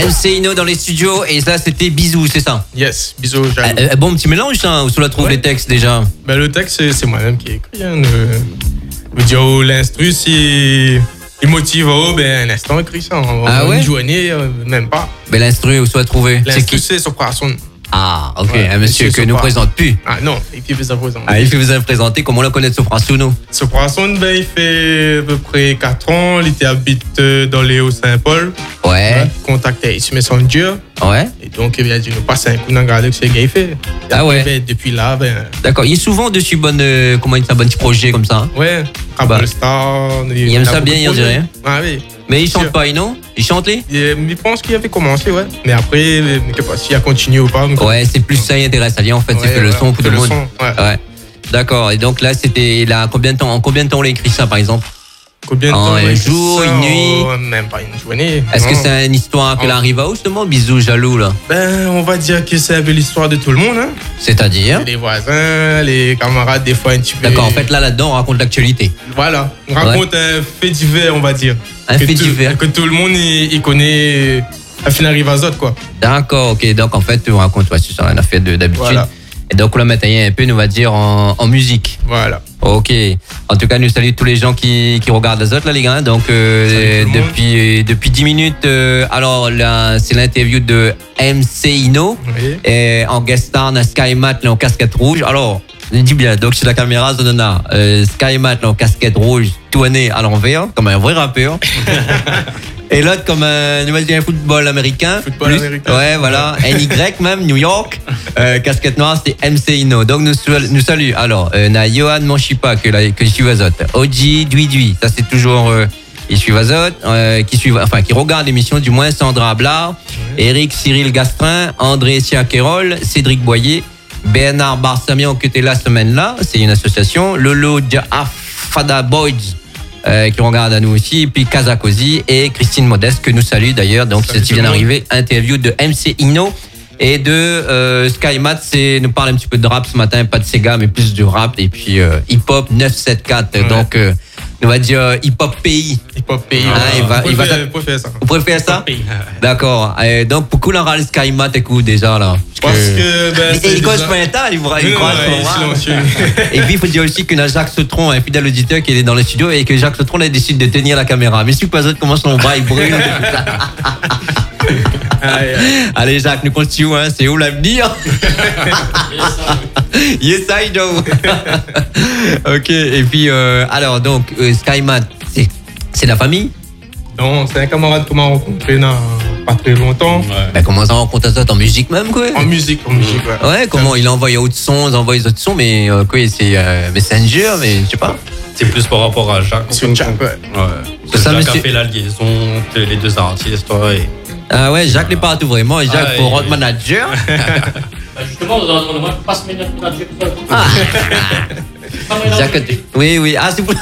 MC Ino dans les studios et ça c'était Bisous, c'est ça? Yes, Bisous, Jaloux. Bon petit mélange ça, où tu la trouves les textes déjà? Ben, le texte, c'est moi-même qui ai écrit. Hein, le dire, l'instru, si il motive, ben, un instant, écrit ça. Une journée, même pas. Ben, l'instru, où tu l'as trouvé? L'instru, c'est Soprason. Ah, ok, un monsieur que nous présente plus. Ah non, il fait vous présenter. Il fait vous présenter, comment on le connaît de Soprason? Soprason, ben, il fait à peu près 4 ans, il habite dans les Hauts-Saint-Paul. Ouais. Contact avec Messenger. Ouais. Et donc, il a dit, nous passe un coup dans le gars que ce gars il fait. Ah ouais. Ben, depuis là, ben. D'accord, il est souvent dessus bon petit projet comme ça. Ouais, Rabble Star. Il aime ça bien, on dirait. Ah oui. Mais il chante pas, non? Il chante les? Je pense qu'il avait commencé, ouais. Mais après, je ne sais pas s'il a continué ou pas. Ouais, c'est plus ça qui intéresse à lui, en fait, c'est fait le son pour tout le monde. Ouais. D'accord, et donc là, c'était là, en combien de temps on l'a écrit ça, par exemple? Combien de temps? Un jour, une nuit? Même pas une journée. Est-ce que c'est une histoire qu'elle arrive à où, justement? Bisous, Jaloux, là? Ben, on va dire que c'est un peu l'histoire de tout le monde, hein. C'est-à-dire? Les voisins, les camarades, des fois un petit peu. D'accord, en fait, là-dedans, on raconte l'actualité. Voilà, on raconte un fait divers, on va dire. Un fait divers. Que tout le monde, il connaît à fin Rivazot, quoi. D'accord, ok. Donc, en fait, on raconte, c'est ça, on a fait d'habitude. Voilà. Et donc, on l'a matin un peu, on va dire, en musique. Voilà. Ok. En tout cas, nous saluons tous les gens qui regardent les autres, là, les gars. Donc, depuis 10 minutes, alors là, c'est l'interview de MC Ino. Oui. Et en guest star, on a Skymat, là, en casquette rouge. Alors, je dis bien, donc, sur la caméra, ça donne à Skymat, là, en casquette rouge, tourné à l'envers, comme un vrai rappeur. Et l'autre comme un football américain. Football américain. Ouais, voilà. NY même, New York. Casquette noire, c'est MC Ino. Donc, nous saluons. Alors, na Johan Manchipa, que je suis Vazot. Oji Dui. Ça, c'est toujours, je suis Vazot. Qui regarde l'émission, du moins, Sandra Ablard, Eric Cyril Gastrin, André Siakerol, Cédric Boyer, Bernard Barsamian, qui était la semaine-là. C'est une association. Lolo Fada Boys. Qui regarde à nous aussi, et puis Kazakosi et Christine Modeste que nous salue d'ailleurs. Donc c'est qui vient d'arriver, interview de MC Ino et de Skymat, c'est nous parle un petit peu de rap ce matin, pas de Sega mais plus du rap et puis hip hop 974. Ouais. Donc on va dire hip hop pays. Hip hop pays. Il préfère ça. Vous préférez ça? D'accord. Donc pourquoi on râle Skymat écoute déjà là? Parce que il croise pas un tas, il croise et puis il faut dire aussi qu'on a Jacques Sautron, un fidèle auditeur qui est dans le studio et que Jacques Sautron a décidé de tenir la caméra. Mais si pas autre comment son bras il brûle. Allez Jacques, nous continuons, hein, c'est où l'avenir? Yes I know. Ok, et puis alors donc Skymat, c'est la famille? Non, c'est un camarade qu'on m'a rencontré pas très longtemps. Ben, comment ça rencontre ça en musique même quoi? En musique, ouais. Ouais, comment il envoie autres sons, les autres sons, mais quoi, c'est Messenger, mais je sais pas. C'est plus par rapport à Jacques. C'est Jacques, ouais. Jacques a fait la liaison entre les deux artistes, et... Ah ouais, Jacques n'est pas tout vraiment, et Jacques pour road manager. Justement, on ne pas se mettre manager pour ça. Jacques, oui, ah c'est pour...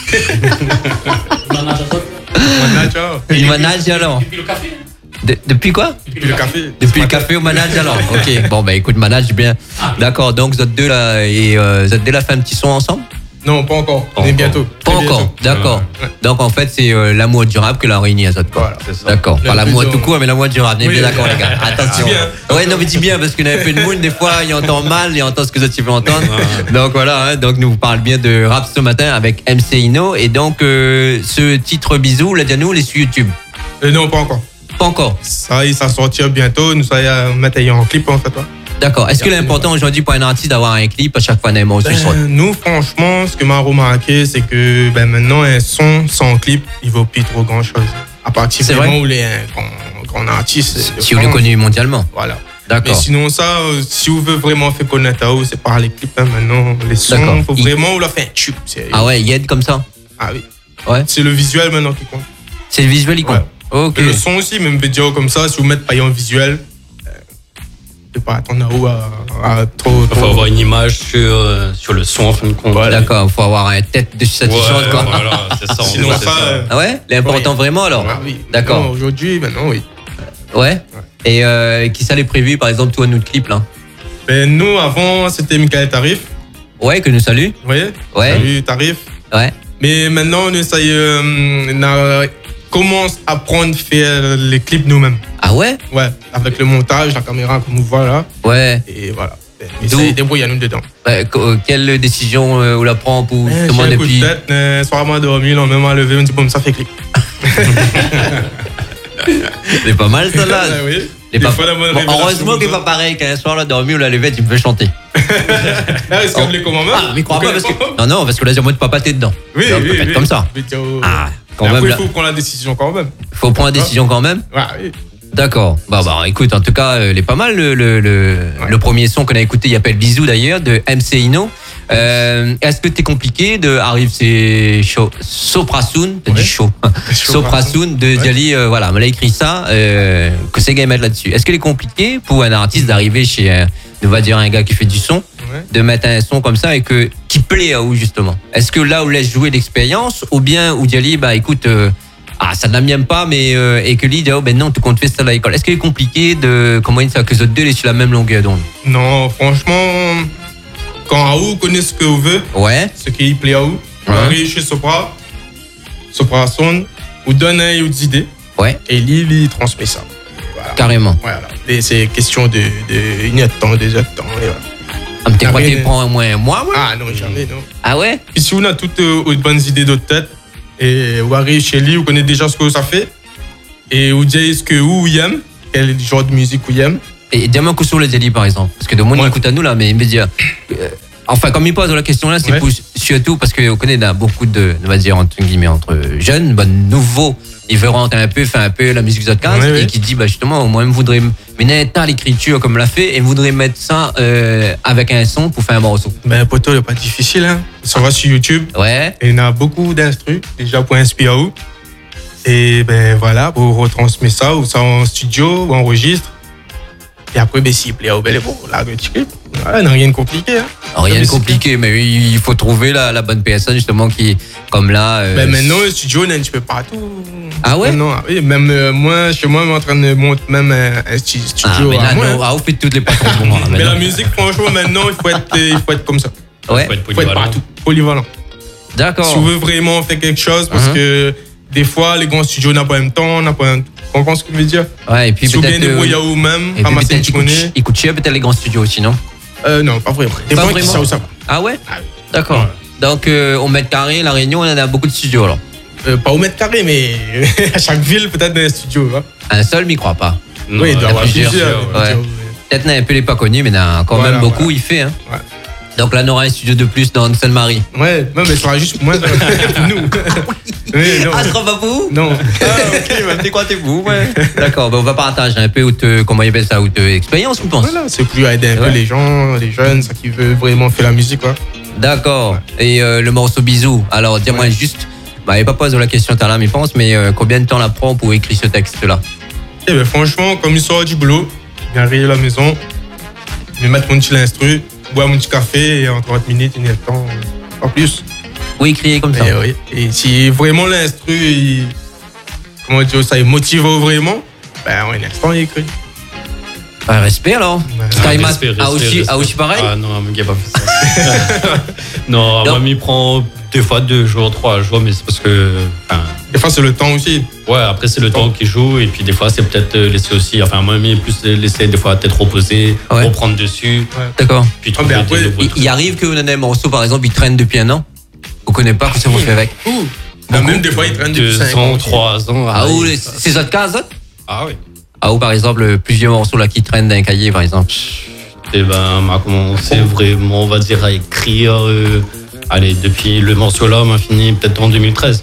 Il manage alors. Depuis le café. Depuis quoi? Depuis le café. Depuis le café au manage alors. Ok. Bon écoute, manage bien. D'accord. Donc vous êtes deux là et vous êtes déjà fait un petit son ensemble? Non, pas encore. On est bientôt. Pas encore. D'accord. Ouais. Donc en fait c'est l'amour durable que l'a réuni à ça. Voilà, c'est ça. D'accord. Pas l'amour tout court, mais l'amour durable. On est bien d'accord les gars. Attention. Ouais, non mais dis bien parce qu'il y a un peu de monde des fois, il entend mal, il entend ce que tu veux entendre. Donc voilà. Hein, donc nous vous parle bien de rap ce matin avec MC Ino et donc ce titre Bisous, l'a dit à nous, il est sur YouTube. Non, pas encore. Pas encore. Ça sortir bientôt. Nous allons mettre en clip en fait. D'accord. Est-ce que l'important aujourd'hui pour un artiste d'avoir un clip à chaque fois d'un morceau? Nous, franchement, ce que m'a remarqué, c'est que maintenant, un son sans clip, il vaut plus trop grand-chose. À partir du moment où il est un grand artiste. Si vous le connaissez mondialement. Voilà. D'accord. Mais sinon, ça, si vous voulez vraiment faire connaître à vous, c'est par les clips. Hein, maintenant, les sons, il faut vraiment vous la faire un tube. Ah ouais, il aide comme ça? Ah oui. Ouais. C'est le visuel maintenant qui compte. C'est le visuel qui compte? Ouais. Ok. Et le son aussi, même vidéo comme ça, si vous mettez pas en visuel, pas attendre à trop. Il faut avoir une image sur le son en fin de compte. Voilà. D'accord, il faut avoir une tête de satisfaction. Quoi. Voilà, c'est ça. Sinon, ça. Ah ouais? L'important vraiment alors? Oui. D'accord. Non, aujourd'hui, maintenant, oui. Ouais. Et qui ça les prévu, par exemple, toi, notre clip là? Ben, nous, avant, c'était Michael Tarif. Ouais, que nous salue. Vous voyez? Ouais. Salut, Tarif. Ouais. Mais maintenant, on commence à apprendre à faire les clips nous-mêmes. Ah ouais? Ouais, avec le montage, la caméra comme vous voyez là. Ouais. Et voilà. Et ça débrouille à nous dedans. Quelle décision on la prend pour justement depuis... J'ai un coup de tête, soir à dormi, le lendemain à lever, on dit bon, ça fait clic. C'est pas mal ça là. Oui. Heureusement qu'il n'est pas pareil qu'un soir là dormi ou la levé, tu me fais chanter. Est-ce qu'on les commande? Ah, mais crois pas parce que... Non, parce que là j'ai moins de papa t'es dedans. Oui, oui. Comme ça. Ah, quand même. Il faut prendre la décision quand même. Il faut prendre la décision quand même. Ouais, oui. D'accord. Bah, écoute, en tout cas, il est pas mal le premier son qu'on a écouté, il s'appelle Bisous d'ailleurs, de MC Ino. Est-ce que t'es compliqué de arrive c'est Soprasoon, t'as dit chaud. Soprasoon de Diali, voilà, on a écrit ça, que c'est gars mettre là-dessus. Est-ce qu'il est compliqué pour un artiste d'arriver chez, on va dire un gars qui fait du son, de mettre un son comme ça et qui plaît à où justement? Est-ce que là on laisse jouer l'expérience ou bien où Diali, bah écoute, ça ne m'aime pas, mais et que lui dit non, tu comptes faire ça à l'école. Est-ce qu'il est compliqué de comment dire ça que les autres deux les sur la même longueur d'onde? Non, franchement, quand Aou connaît ce que vous veut, ce qui plaît à Aou, on arrive chez Sopra Son, vous donne des idées, et lui, il transmet ça. Voilà. Carrément. Voilà. Et c'est question de une heure de temps, 2 heures de temps, et voilà. Ah, mais t'es quoi, tu prends au moins un mois? Ah non, jamais, non. Ah ouais? Puis si on a toutes de bonnes idées d'autres têtes, et vous arrivez chez lui, vous connaissez déjà ce que ça fait, et vous dites ce que vous aimez, quel genre de musique vous aimez. Et dis-moi un coup sur le Deli par exemple, parce que de monde écoute à nous là, mais il me dit, enfin comme il pose la question là, c'est surtout parce que vous connaissez beaucoup de, on va dire entre guillemets, entre jeunes, nouveaux, ils veulent rentrer un peu, faire un peu la musique de 15 et qui dit justement, moi je voudrais mettre à l'écriture comme l'a fait et je voudrais mettre ça avec un son pour faire un morceau. Ben poteau, c'est pas difficile, hein. Ça va sur YouTube. Ouais. Et il y a beaucoup d'instrus déjà pour inspirer à vous. Et ben voilà, pour retransmettre ça, ou ça en studio, ou enregistre. Et après, ben s'il plaît à vous, ben bon, là, le petit clip. Ouais, non, rien de compliqué, hein. Rien de compliqué, mais il faut trouver la bonne personne justement qui, comme là. Ben maintenant, le studio, tu peux pas tout. Ah ouais? Non, oui, même moi, chez moi, je suis en train de monter même un studio. Ah, mais là, on fait toutes les patrons pour moi. Mais la musique, franchement, maintenant, il faut être comme ça. Ouais. Il faut être partout, polyvalent. D'accord. Si vous voulez vraiment faire quelque chose, parce que des fois, les grands studios n'ont pas le même temps, n'ont pas. Tu comprends ce que je veux dire? Ouais, et puis si peut-être. Si vous bien vous-même, ramasser un petit monnaie. Il coûte cher peut-être les grands studios aussi, non? Non, pas vraiment. Des fois, ça ou ça. Ah ouais? D'accord. Ouais. Donc, au mètre carré, La Réunion, on en a beaucoup de studios alors. Pas au mètre carré, mais à chaque ville, peut-être un studio. Hein. Un seul, mais il croit pas. Non, oui, il doit y avoir plusieurs. Peut-être un peu les pas connus, mais il y en a quand même beaucoup, il fait. Hein. Ouais. Donc là, on aura un studio de plus dans Seine-Marie. Ouais, non, mais ça sera juste pour moi, pour nous. Oui, non. Ah, ce sera pas pour vous? Non. Ah, ok, même t'es quoi, t'es vous? Ouais. D'accord, on va partager un peu, comment il appelle ça, expérience, vous pensez? Voilà, c'est plus aider un peu les gens, les jeunes, ça qui veut vraiment faire la musique, quoi. D'accord. Et le morceau Bisous, alors dis-moi juste, il pas posé la question tout à l'heure, il pense, mais combien de temps la prend pour écrire ce texte-là? Eh ben, franchement, comme il sort du boulot, il arrive à la maison, je vais mettre mon petit instru, boire mon petit café et en 30 minutes, il y a le temps, pas plus. Oui, écrire comme ça. Oui. Et si vraiment l'instru, comment dire ça, il motive vraiment, ben en un instant, il écrit. Respect alors. Skymat a aussi pareil. Ah non, il n'a pas fait ça. Non, moi, il prend des fois 2 jours, 3 jours, mais c'est parce que. Des fois, c'est le temps aussi. Ouais, après, c'est le temps qui joue, et puis des fois, c'est peut-être laisser aussi. Enfin, moi, il plus laisser des fois peut-être reposer, reprendre dessus. Ouais. D'accord. Puis après, il arrive que vous avez un morceau, par exemple, il traîne depuis 1 an. Vous ne connaissez pas, que ça vous fait avec. Même des fois, il traîne depuis 2 ans, 3 ans. Ah, ou c'est votre cas, ça? Ah oui. Ah, ou par exemple, plusieurs morceaux là qui traînent dans un cahier, par exemple. Eh ben, on a commencé vraiment, on va dire, à écrire. Allez, depuis le morceau là, on a fini peut-être en 2013.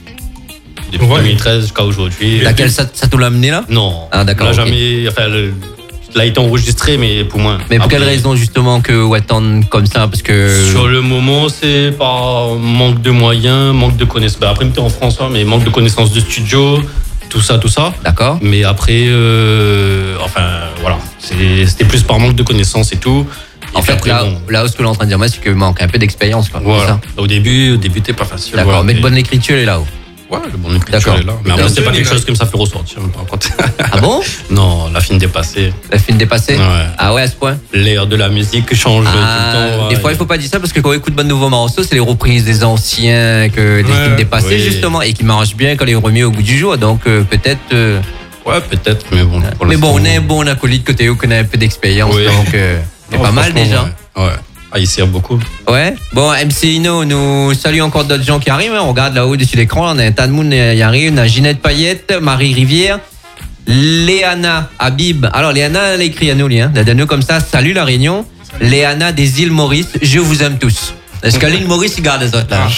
Depuis 2013 jusqu'à aujourd'hui. Laquelle ça te l'a amené là? Non. Ah, d'accord. On l'a jamais. Enfin, il a été enregistré, mais pour moi. Mais pour quelle raison justement que vous attendez comme ça? Parce que. Sur le moment, c'est par manque de moyens, manque de connaissances. Après, on était en France, mais manque de connaissances de studio. Tout ça. D'accord. Mais après, enfin, voilà. C'était plus par manque de connaissances et tout. En fait, après, là, ce que l'on est en train de dire, moi, c'est qu'il manque un peu d'expérience. Voilà. Ça. Au début, t'es pas facile. D'accord, voilà, mais de bonne écriture, elle est là-haut. Ouais, le bon écriture est là. Mais après, c'est pas quelque chose qui me ça fait ressortir, par contre. Ah bon? Non, la fine dépassée. La fine dépassée? Ouais. Ah ouais, à ce point? L'air de la musique change tout le temps. Des fois, il faut pas dire ça parce que quand on écoute de nouveaux morceaux, c'est les reprises des anciens, des films dépassés, justement, et qui marchent bien quand les remis au goût du jour. Donc, peut-être. Ouais, peut-être, mais bon. Mais bon, on est un bon acolyte côté où on a un peu d'expérience, donc c'est pas mal déjà. Ouais. Ah, il sert beaucoup. Ouais. Bon, MC Ino, nous saluons encore d'autres gens qui arrivent. Hein. On regarde là-haut dessus l'écran, on a un tas de monde qui arrive. On a Ginette Payette, Marie Rivière, Léana Habib. Alors, Léana, elle écrit à nous, hein. Elle a nous comme ça. Salut la Réunion. Salut. Léana des îles Maurice, je vous aime tous. Est-ce que l'île Maurice, il garde les autres là?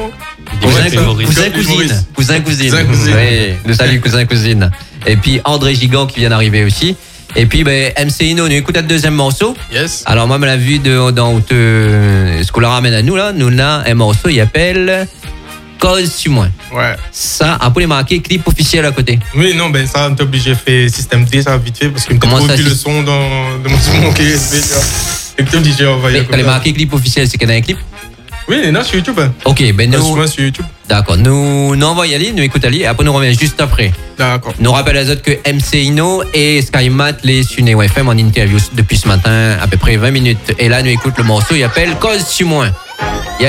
Cousin, cousine. Oui, nous salut, cousin, cousine. Et puis André Gigant qui vient d'arriver aussi. Et puis, MC Ino, nous écoutons le deuxième morceau. Yes. Alors, moi, je l'ai vu dans ce qu'on leur ramène à nous, là. Nous, là, un morceau, il appelle Cause sur moi. Ouais. Ça, après, il marqué clip officiel à côté. Oui, non, ça, on est obligé de faire système D, ça, vite fait, parce qu'il me a vu le son dans mon KSB, tu vois. Et que t'es obligé d'envoyer. Quand il est marqué clip officiel, c'est qu'il y a un clip? Oui, non, sur YouTube. Ok, nous. Sur YouTube. D'accord, nous envoyons Ali, nous écoutons Ali, après nous revenons juste après. D'accord. Nous rappelle à autres que MC Ino et SkyMat les sur Neo FM en interview depuis ce matin, à peu près 20 minutes. Et là, nous écoutons le morceau, il appelle Cause sur moi.